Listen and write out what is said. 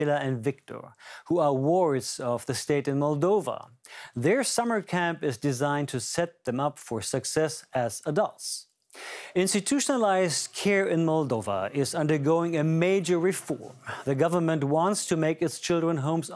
Mila and Victor, who are wards of the state in Moldova. Their summer camp is designed to set them up for success as adults. Institutionalized care in Moldova is undergoing a major reform. The government wants to make its children's homes